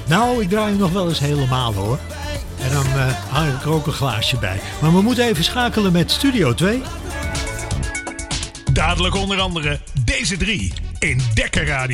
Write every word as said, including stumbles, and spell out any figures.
Nou, ik draai hem nog wel eens helemaal hoor. En dan uh, hang ik er ook een glaasje bij. Maar we moeten even schakelen met Studio twee. Dadelijk onder andere deze drie in Dekker Radio.